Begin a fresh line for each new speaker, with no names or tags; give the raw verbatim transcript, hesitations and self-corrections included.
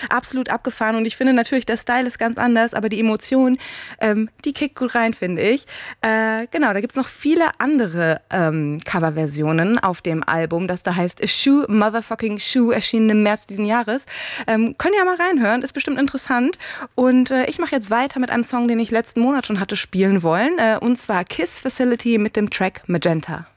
absolut abgefahren und ich finde natürlich, der Style ist ganz anders, aber die Emotion, ähm, die kickt gut rein, finde ich. Äh, genau, da gibt's noch viele andere ähm, Coverversionen auf dem Album, das da heißt A Shoe Motherfucking Shoe, erschienen im März diesen Jahres. Ähm, könnt ihr ja mal reinhören, ist bestimmt interessant. Und äh, ich mache jetzt weiter mit einem Song, den ich letzten Monat schon hatte spielen wollen, äh, und zwar Kiss Facility mit dem Track Magenta.